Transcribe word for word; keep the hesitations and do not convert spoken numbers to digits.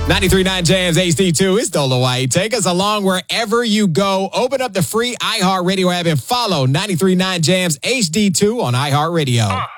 ninety-three point nine Jams H D two is Dola White. Take us along wherever you go. Open up the free iHeartRadio app and follow ninety-three point nine Jams H D two on iHeartRadio.